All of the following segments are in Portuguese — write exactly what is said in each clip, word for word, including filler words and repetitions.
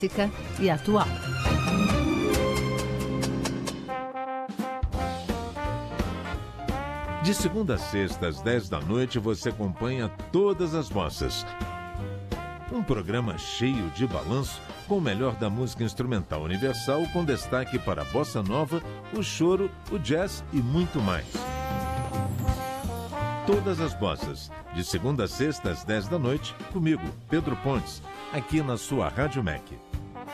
e atual. De segunda a sexta, às dez da noite, você acompanha Todas as Bossas. Um programa cheio de balanço, com o melhor da música instrumental universal, com destaque para a bossa nova, o choro, o jazz e muito mais. Todas as Bossas, de segunda a sexta, às dez da noite, comigo, Pedro Pontes, aqui na sua Rádio M E C.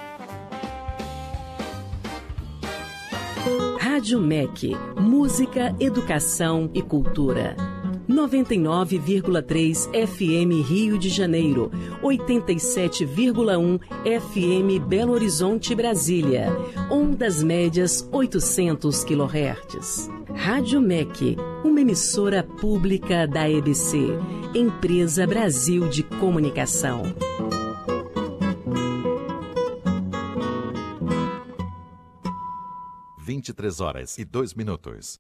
Rádio M E C, música, educação e cultura. noventa e nove vírgula três F M Rio de Janeiro, oitenta e sete vírgula um F M Belo Horizonte, Brasília, ondas médias oitocentos quilohertz. Rádio M E C, uma emissora pública da E B C, Empresa Brasil de Comunicação. vinte e três horas e dois minutos.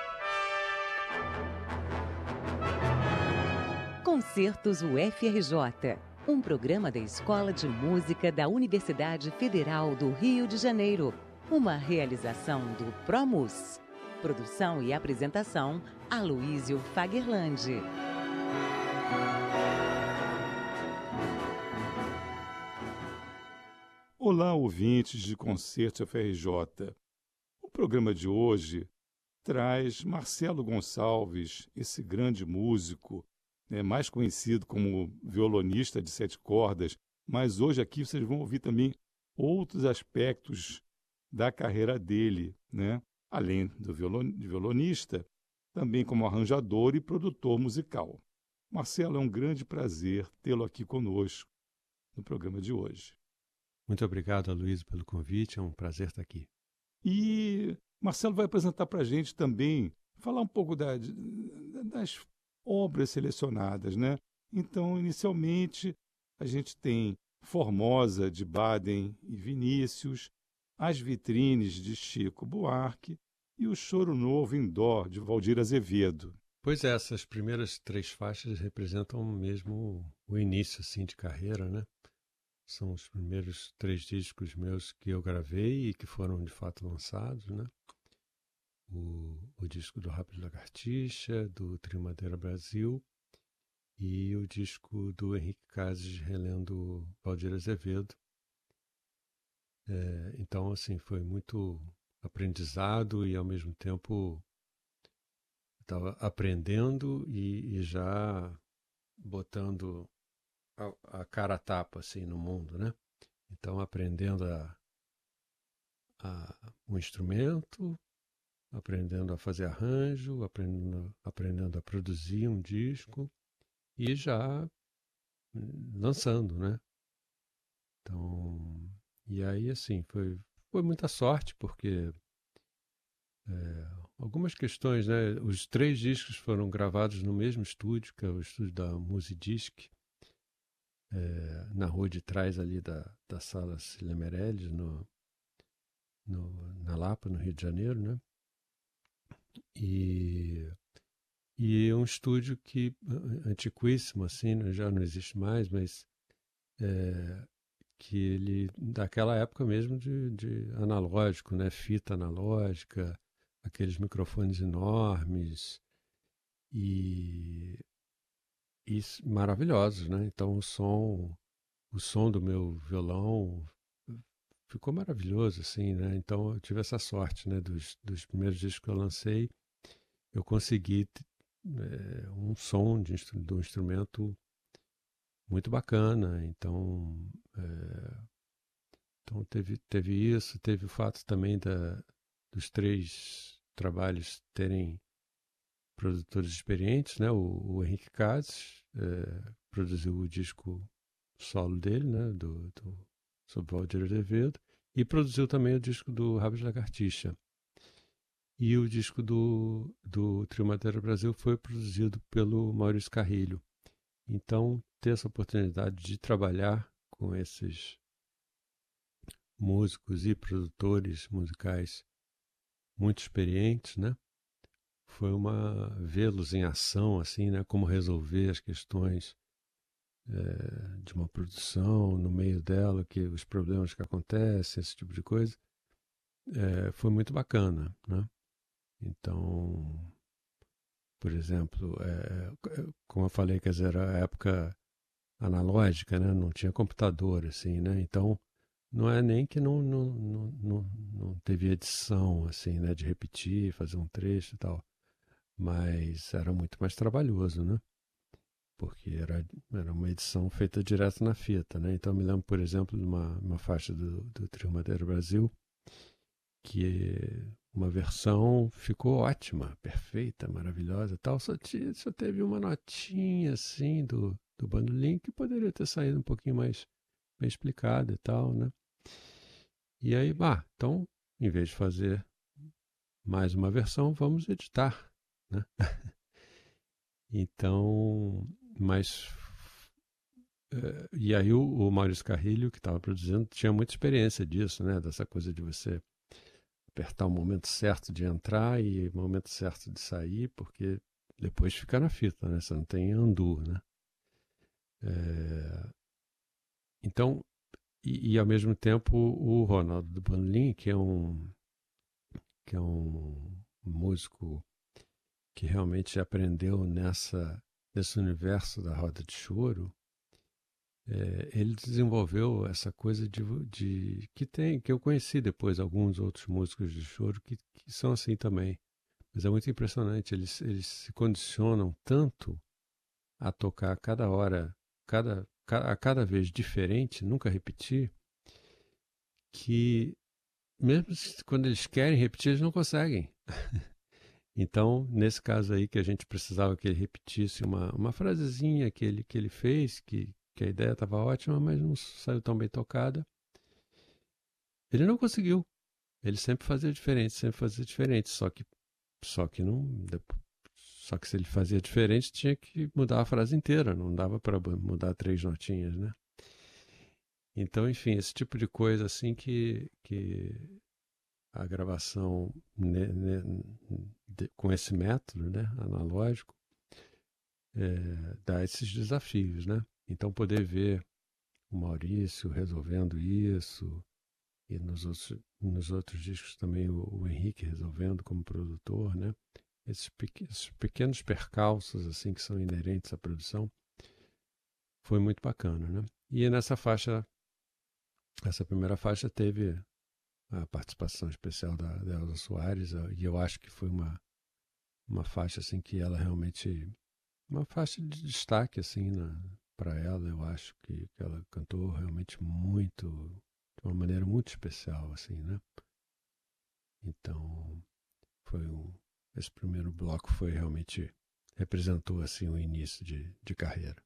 Concertos U F R J, um programa da Escola de Música da Universidade Federal do Rio de Janeiro, uma realização do ProMus. Produção e apresentação, Aloísio Fagerlandi. Olá, ouvintes de Concerto U F R J. O programa de hoje traz Marcelo Gonçalves, esse grande músico, né, mais conhecido como violonista de sete cordas, mas hoje aqui vocês vão ouvir também outros aspectos da carreira dele, né? Além do violon, de violonista, também como arranjador e produtor musical. Marcelo, é um grande prazer tê-lo aqui conosco no programa de hoje. Muito obrigado, Aloysio, pelo convite, é um prazer estar aqui. E Marcelo vai apresentar para a gente também, falar um pouco da, das obras selecionadas, né? Então, inicialmente, a gente tem Formosa, de Baden e Vinícius, As Vitrines, de Chico Buarque e O Choro Novo em Dó, de Valdir Azevedo. Pois é, essas primeiras três faixas representam mesmo o início assim, de carreira, né? São os primeiros três discos meus que eu gravei e que foram de fato lançados, né? O, o disco do Rápido Lagartixa, do Trio Madeira Brasil, e o disco do Henrique Cases relendo Valdir Azevedo. É, então, assim, foi muito aprendizado e, ao mesmo tempo, estava aprendendo e, e já botando a, a cara a tapa, assim, no mundo, né? Então, aprendendo a, a, o instrumento, aprendendo a fazer arranjo, aprendendo, aprendendo a produzir um disco e já lançando, né? Então, e aí, assim, foi, foi muita sorte, porque é, algumas questões, né? Os três discos foram gravados no mesmo estúdio, que é o estúdio da Musidisc, é, na rua de trás ali da, da Sala Cília Meirelles, no, no, na Lapa, no Rio de Janeiro, né? E, e é um estúdio que, antiquíssimo, assim, né, já não existe mais, mas é, que ele, daquela época mesmo de, de analógico, né, fita analógica, aqueles microfones enormes e, e maravilhosos, né? Então o som, o som do meu violão ficou maravilhoso, assim, né? Então eu tive essa sorte, né? Dos, dos primeiros discos que eu lancei, eu consegui é, um som de, de um instrumento muito bacana. Então, é, então teve, teve isso, teve o fato também da, dos três trabalhos terem produtores experientes, né? O, o Henrique Cases é, produziu o disco solo dele, né? Do, do sobre Valdir Azevedo, e produziu também o disco do Rabos de Lagartixa. E o disco do, do Trio Madeira Brasil foi produzido pelo Maurício Carrilho. Então, ter essa oportunidade de trabalhar com esses músicos e produtores musicais muito experientes, né? Foi uma vê-los em ação, assim, né? Como resolver as questões é, de uma produção no meio dela, que os problemas que acontecem, esse tipo de coisa, é, foi muito bacana, né? Então, por exemplo, é, como eu falei, quer dizer, era a época analógica, né? Não tinha computador, assim, né? Então, não é nem que não, não, não, não, não teve edição, assim, né? De repetir, fazer um trecho e tal. Mas era muito mais trabalhoso, né? Porque era, era uma edição feita direto na fita, né? Então, eu me lembro, por exemplo, de uma, uma faixa do, do Trio Madeira Brasil, que uma versão ficou ótima, perfeita, maravilhosa e tal, só, tinha, só teve uma notinha, assim, do, do bandolim que poderia ter saído um pouquinho mais bem explicada e tal, né? E aí, bah, então, em vez de fazer mais uma versão, vamos editar, né? Então, mas... Uh, e aí o, o Maurício Carrilho, que estava produzindo, tinha muita experiência disso, né? Dessa coisa de você apertar o momento certo de entrar e o momento certo de sair, porque depois fica na fita, né? Você não tem undo, né? É... Então, e, e ao mesmo tempo o Ronaldo do Bandolim, que é um que é um músico que realmente aprendeu nessa nesse universo da roda de choro, é, ele desenvolveu essa coisa de, de que tem que eu conheci depois alguns outros músicos de choro que, que são assim também, mas é muito impressionante, eles, eles se condicionam tanto a tocar cada hora, cada, a cada vez diferente, nunca repetir, que mesmo quando eles querem repetir, eles não conseguem. Então, nesse caso aí que a gente precisava que ele repetisse uma, uma frasezinha que ele, que ele fez, que, que a ideia estava ótima, mas não saiu tão bem tocada, ele não conseguiu. Ele sempre fazia diferente, sempre fazia diferente, só que, só que não... Só que se ele fazia diferente, tinha que mudar a frase inteira, não dava para mudar três notinhas, né? Então, enfim, esse tipo de coisa assim que, que a gravação ne, ne, de, com esse método, né, analógico, é, dá esses desafios, né? Então, poder ver o Maurício resolvendo isso, e nos outros, nos outros discos também o, o Henrique resolvendo como produtor, né? Esses, pequ esses pequenos percalços assim que são inerentes à produção, foi muito bacana, né? E nessa faixa, essa primeira faixa teve a participação especial da, da Elza Soares, e eu acho que foi uma, uma faixa assim que ela realmente, uma faixa de destaque assim para ela, eu acho que, que ela cantou realmente muito, de uma maneira muito especial assim, né? Então, foi um, esse primeiro bloco foi realmente, representou assim o início de, de carreira.